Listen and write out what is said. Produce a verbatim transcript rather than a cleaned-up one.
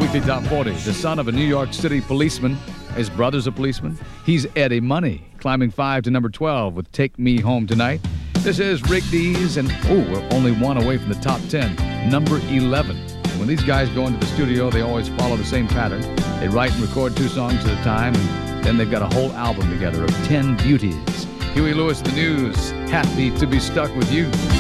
Weekly Top forty. The son of a New York City policeman. His brother's a policeman. He's Eddie Money, climbing five to number twelve with Take Me Home Tonight. This is Rick Dees, and oh, we're only one away from the top ten, number eleven. When these guys go into the studio, they always follow the same pattern. They write and record two songs at a time, and then they've got a whole album together of ten beauties. Huey Lewis, The News, Happy to Be Stuck with You.